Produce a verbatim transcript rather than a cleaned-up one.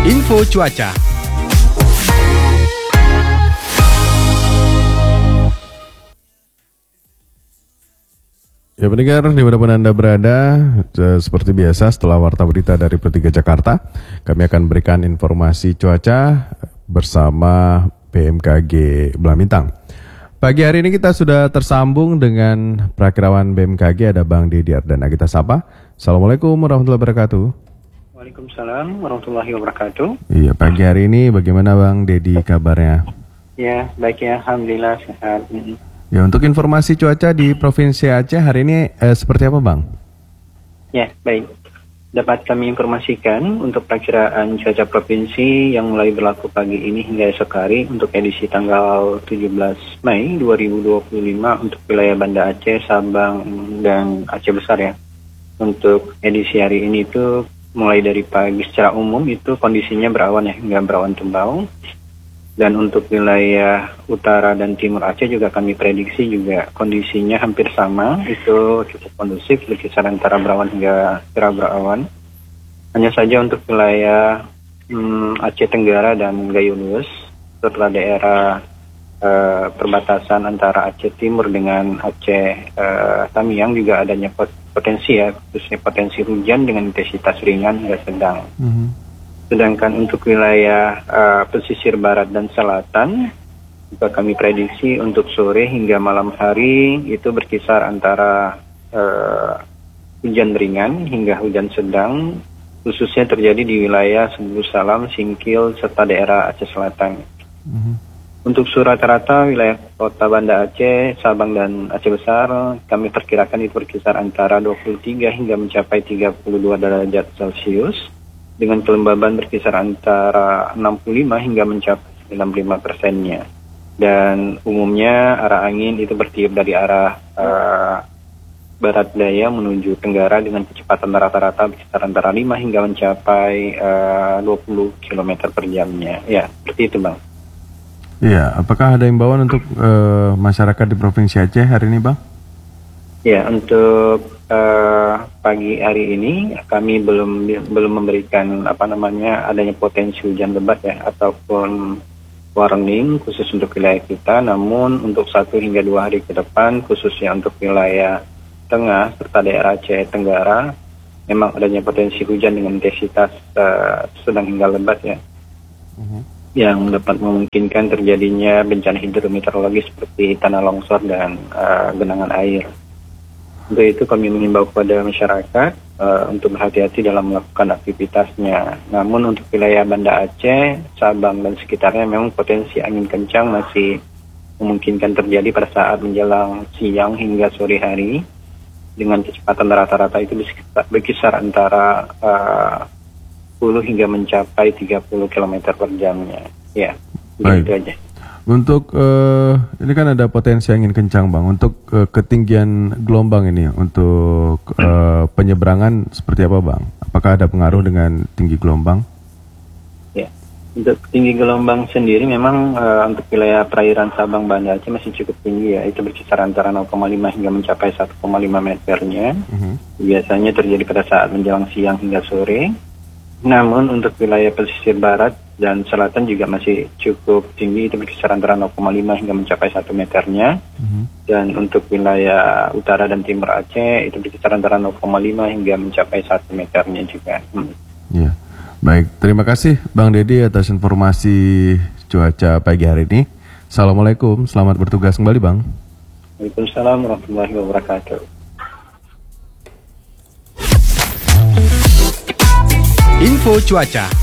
Info cuaca. Ya pendengar, dimanapun Anda berada, seperti biasa setelah warta berita dari Pro tiga Jakarta, kami akan berikan informasi cuaca bersama B M K G Blamintang. Pagi hari ini kita sudah tersambung dengan Prakirawan B M K G, ada Bang Dedi Ardana. Kita sapa. Assalamualaikum warahmatullahi wabarakatuh. Waalaikumsalam warahmatullahi wabarakatuh. Iya, pagi hari ini bagaimana Bang Dedi kabarnya? Ya, baik ya, alhamdulillah sehat. Ya, untuk informasi cuaca di Provinsi Aceh hari ini eh, seperti apa Bang? Ya, baik. Dapat kami informasikan untuk perakiraan cuaca provinsi yang mulai berlaku pagi ini hingga esok hari untuk edisi tanggal tujuh belas Mei dua ribu dua puluh lima untuk wilayah Banda Aceh, Sabang, dan Aceh Besar ya. Untuk edisi hari ini itu mulai dari pagi secara umum itu kondisinya berawan ya, hingga berawan tembau. Dan untuk wilayah utara dan timur Aceh juga kami prediksi juga kondisinya hampir sama, itu cukup kondusif, berkisar antara berawan hingga cerah berawan. Hanya saja untuk wilayah hmm, Aceh Tenggara dan Gayunus, serta daerah eh, perbatasan antara Aceh Timur dengan Aceh eh, Tamiang juga adanya potensi ya, khususnya potensi hujan dengan intensitas ringan hingga sedang. Mm-hmm. Sedangkan untuk wilayah uh, pesisir barat dan selatan, juga kami prediksi untuk sore hingga malam hari itu berkisar antara uh, hujan ringan hingga hujan sedang, khususnya terjadi di wilayah Sebulu Salam, Singkil, serta daerah Aceh Selatan. Mm-hmm. Untuk rata-rata wilayah kota Banda Aceh, Sabang, dan Aceh Besar, kami perkirakan itu berkisar antara dua puluh tiga hingga mencapai tiga puluh dua derajat Celcius, dengan kelembaban berkisar antara enam puluh lima hingga mencapai sembilan puluh lima persennya. Dan umumnya arah angin itu bertiup dari arah uh, barat daya menuju tenggara dengan kecepatan rata-rata berkisar antara lima hingga mencapai uh, dua puluh kilometer per jamnya. Ya, seperti itu Bang. Iya, apakah ada imbauan untuk uh, masyarakat di Provinsi Aceh hari ini Bang? Ya, untuk uh, pagi hari ini kami belum belum memberikan apa namanya adanya potensi hujan lebat ya ataupun warning khusus untuk wilayah kita. Namun untuk satu hingga dua hari ke depan khususnya untuk wilayah tengah serta daerah Aceh Tenggara memang adanya potensi hujan dengan intensitas uh, sedang hingga lebat ya, uh-huh. yang dapat memungkinkan terjadinya bencana hidrometeorologi seperti tanah longsor dan uh, genangan air. Untuk itu kami mengimbau kepada masyarakat uh, untuk berhati-hati dalam melakukan aktivitasnya. Namun untuk wilayah Banda Aceh, Sabang, dan sekitarnya memang potensi angin kencang masih memungkinkan terjadi pada saat menjelang siang hingga sore hari dengan kecepatan rata-rata itu berkisar antara uh, sepuluh hingga mencapai tiga puluh kilometer per jamnya. Ya, begitu aja. Untuk uh, ini kan ada potensi angin kencang Bang. Untuk uh, ketinggian gelombang ini untuk uh, penyeberangan seperti apa Bang? Apakah ada pengaruh dengan tinggi gelombang? Ya, untuk tinggi gelombang sendiri memang uh, untuk wilayah perairan Sabang Banda Aceh masih cukup tinggi ya. Itu berkisar antara nol koma lima hingga mencapai satu koma lima meternya. Uh-huh. Biasanya terjadi pada saat menjelang siang hingga sore. Namun untuk wilayah pesisir barat dan selatan juga masih cukup tinggi, itu berkisar antara nol koma lima hingga mencapai satu meternya. Uh-huh. Dan untuk wilayah utara dan timur Aceh itu berkisar antara nol koma lima hingga mencapai satu meternya juga. Hmm. Ya, baik. Terima kasih Bang Dedi atas informasi cuaca pagi hari ini. Assalamualaikum, selamat bertugas kembali Bang. Waalaikumsalam warahmatullahi wabarakatuh. Info cuaca.